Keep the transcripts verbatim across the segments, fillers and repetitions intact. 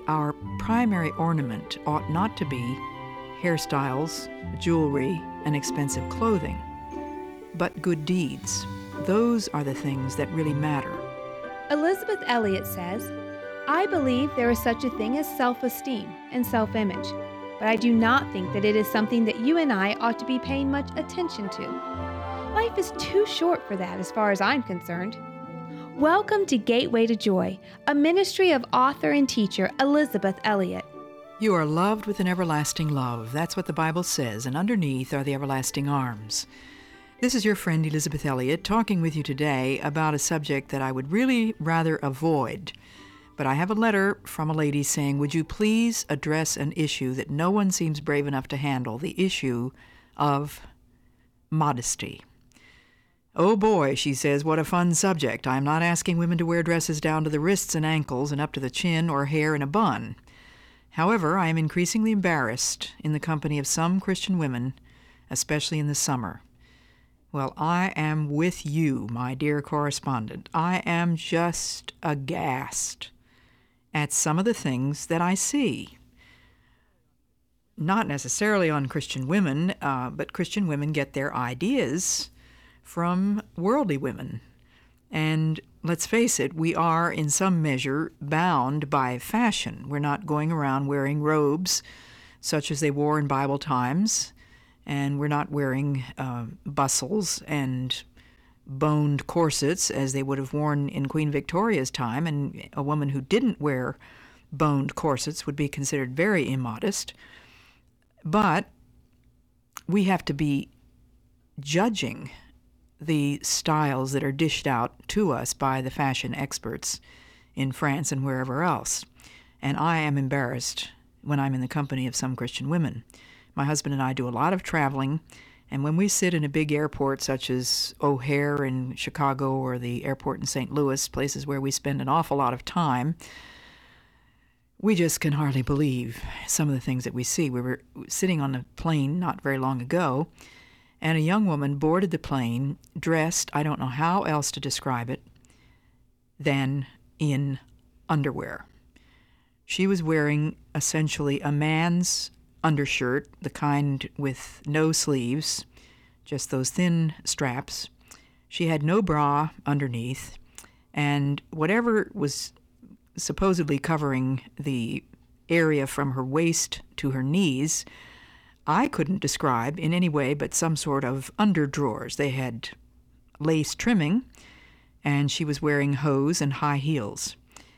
our primary ornament ought not to be hairstyles, jewelry, and expensive clothing, but good deeds. Those are the things that really matter. Elizabeth Elliot says, I believe there is such a thing as self-esteem and self-image, but I do not think that it is something that you and I ought to be paying much attention to. Life is too short for that as far as I'm concerned. Welcome to Gateway to Joy, a ministry of author and teacher Elizabeth Elliot. You are loved with an everlasting love. That's what the Bible says, and underneath are the everlasting arms. This is your friend Elizabeth Elliot talking with you today about a subject that I would really rather avoid. But I have a letter from a lady saying, would you please address an issue that no one seems brave enough to handle, the issue of modesty. Oh boy, she says, what a fun subject. I'm not asking women to wear dresses down to the wrists and ankles and up to the chin or hair in a bun. However, I am increasingly embarrassed in the company of some Christian women, especially in the summer. Well, I am with you, my dear correspondent. I am just aghast at some of the things that I see. Not necessarily on Christian women, uh, but Christian women get their ideas from worldly women. And let's face it, we are in some measure bound by fashion. We're not going around wearing robes such as they wore in Bible times, and we're not wearing uh, bustles and boned corsets as they would have worn in Queen Victoria's time, and a woman who didn't wear boned corsets would be considered very immodest. But we have to be judging the styles that are dished out to us by the fashion experts in France and wherever else. And I am embarrassed when I'm in the company of some Christian women. My husband and I do a lot of traveling, and when we sit in a big airport such as O'Hare in Chicago or the airport in Saint Louis, places where we spend an awful lot of time, we just can hardly believe some of the things that we see. We were sitting on a plane not very long ago, and a young woman boarded the plane dressed, I don't know how else to describe it, than in underwear. She was wearing essentially a man's undershirt, the kind with no sleeves, just those thin straps. She had no bra underneath, and whatever was supposedly covering the area from her waist to her knees, I couldn't describe in any way but some sort of underdrawers. They had lace trimming, and she was wearing hose and high heels.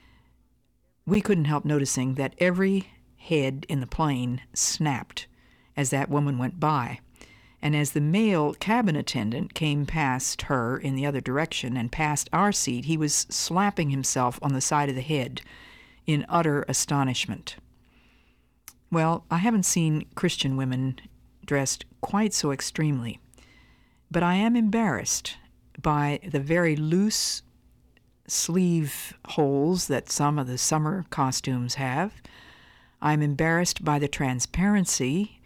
We couldn't help noticing that every head in the plane snapped as that woman went by. And as the male cabin attendant came past her in the other direction and past our seat, he was slapping himself on the side of the head in utter astonishment. Well, I haven't seen Christian women dressed quite so extremely, but I am embarrassed by the very loose sleeve holes that some of the summer costumes have. I'm embarrassed by the transparency